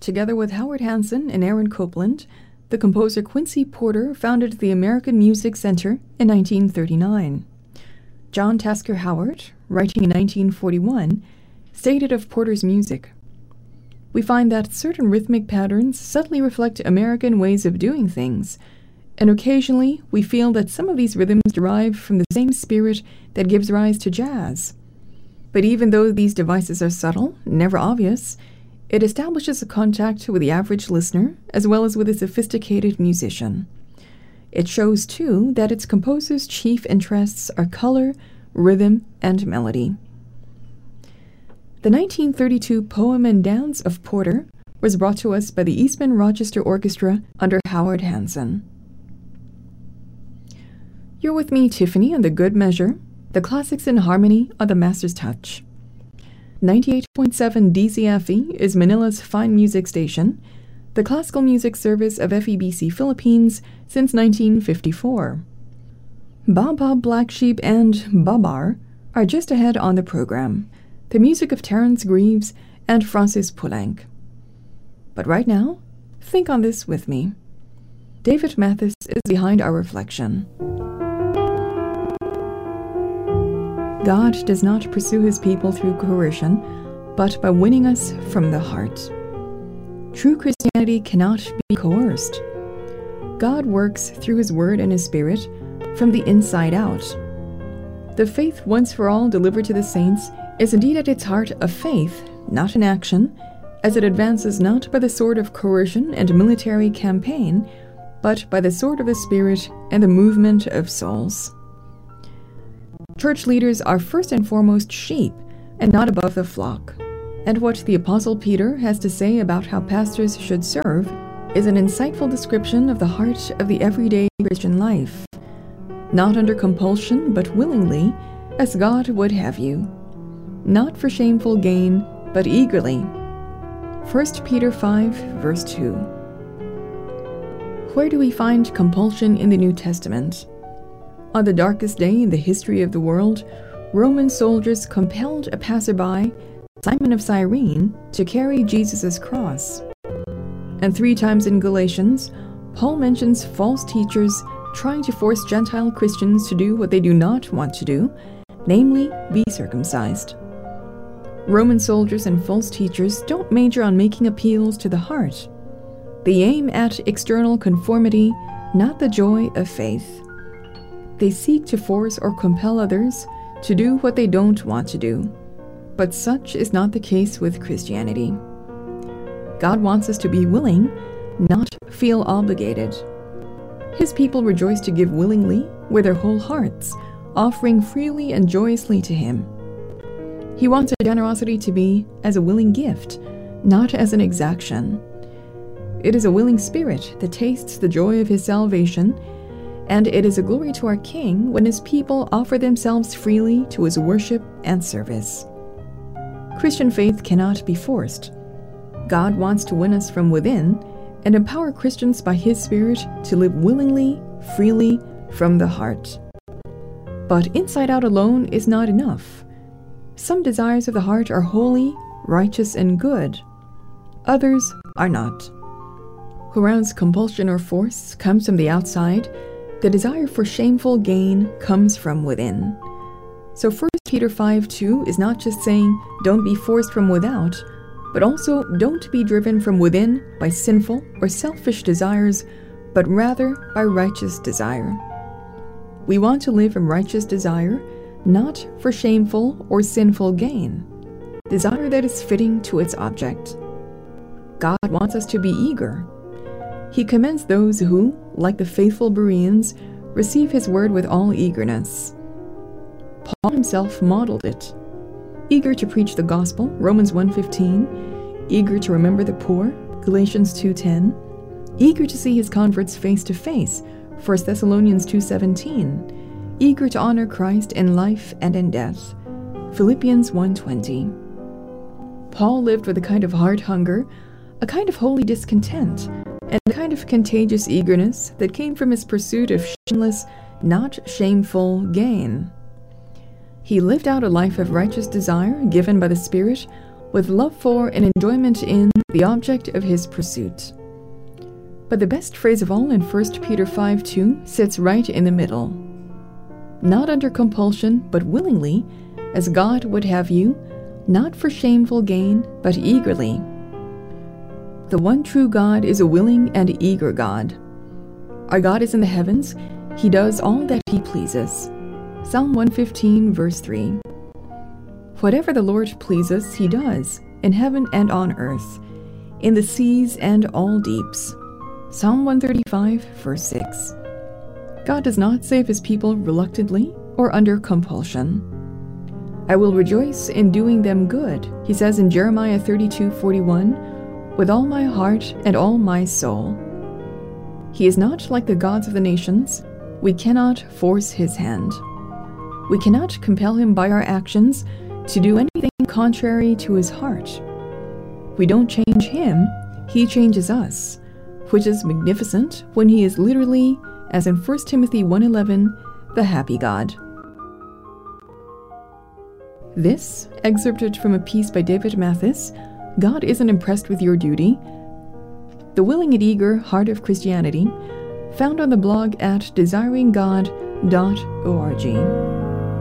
together with Howard Hanson and Aaron Copland, the composer Quincy Porter founded the American Music Center in 1939. John Tasker Howard, writing in 1941, stated of Porter's music, "We find that certain rhythmic patterns subtly reflect American ways of doing things, and occasionally we feel that some of these rhythms derive from the same spirit that gives rise to jazz. But even though these devices are subtle, never obvious, it establishes a contact with the average listener as well as with a sophisticated musician. It shows, too, that its composer's chief interests are color, rhythm, and melody." The 1932 poem and dance of Porter was brought to us by the Eastman Rochester Orchestra under Howard Hanson. You're with me, Tiffany, on The Good Measure, the classics in harmony on the Master's Touch. 98.7 DZFE is Manila's fine music station, the classical music service of FEBC Philippines since 1954. Bob Bob Black Sheep and Babar are just ahead on the program, the music of Terence Greaves and Francis Poulenc. But right now, think on this with me. David Mathis is behind our reflection. God does not pursue his people through coercion, but by winning us from the heart. True Christianity cannot be coerced. God works through his word and his spirit from the inside out. The faith once for all delivered to the saints is indeed at its heart a faith, not an action, as it advances not by the sword of coercion and military campaign, but by the sword of the Spirit and the movement of souls. Church leaders are first and foremost sheep, and not above the flock. And what the Apostle Peter has to say about how pastors should serve is an insightful description of the heart of the everyday Christian life. Not under compulsion, but willingly, as God would have you. Not for shameful gain, but eagerly. 1 Peter 5, verse 2. Where do we find compulsion in the New Testament? On the darkest day in the history of the world, Roman soldiers compelled a passerby, Simon of Cyrene, to carry Jesus' cross. And 3 times in Galatians, Paul mentions false teachers trying to force Gentile Christians to do what they do not want to do, namely, be circumcised. Roman soldiers and false teachers don't major on making appeals to the heart. They aim at external conformity, not the joy of faith. They seek to force or compel others to do what they don't want to do. But such is not the case with Christianity. God wants us to be willing, not feel obligated. His people rejoice to give willingly with their whole hearts, offering freely and joyously to Him. He wants our generosity to be as a willing gift, not as an exaction. It is a willing spirit that tastes the joy of His salvation, and it is a glory to our King when His people offer themselves freely to His worship and service. Christian faith cannot be forced. God wants to win us from within and empower Christians by His Spirit to live willingly, freely, from the heart. But inside out alone is not enough. Some desires of the heart are holy, righteous, and good. Others are not. Whereas compulsion or force comes from the outside, the desire for shameful gain comes from within. So 1 Peter 5:2 is not just saying, don't be forced from without, but also don't be driven from within by sinful or selfish desires, but rather by righteous desire. We want to live in righteous desire, not for shameful or sinful gain, desire that is fitting to its object. God wants us to be eager. He commends those who, like the faithful Bereans, receive His word with all eagerness. Paul himself modeled it. Eager to preach the gospel, Romans 1:15, eager to remember the poor, Galatians 2:10, eager to see his converts face to face, 1 Thessalonians 2:17, eager to honor Christ in life and in death, Philippians 1:20. Paul lived with a kind of heart hunger, a kind of holy discontent, and a kind of contagious eagerness that came from his pursuit of shameless, not shameful gain. He lived out a life of righteous desire given by the Spirit, with love for and enjoyment in the object of his pursuit. But the best phrase of all in 1 Peter 5:2 sits right in the middle. Not under compulsion, but willingly, as God would have you, not for shameful gain, but eagerly. The one true God is a willing and eager God. Our God is in the heavens. He does all that he pleases. Psalm 115, verse 3. Whatever the Lord pleases, he does, in heaven and on earth, in the seas and all deeps. Psalm 135, verse 6. God does not save his people reluctantly or under compulsion. I will rejoice in doing them good, he says in Jeremiah 32:41, with all my heart and all my soul. He is not like the gods of the nations. We cannot force his hand. We cannot compel him by our actions to do anything contrary to his heart. We don't change him, he changes us, which is magnificent when he is literally, as in 1 Timothy 1:11, the happy God. This, excerpted from a piece by David Mathis, God isn't impressed with your duty. The Willing and Eager Heart of Christianity, found on the blog at desiringgod.org.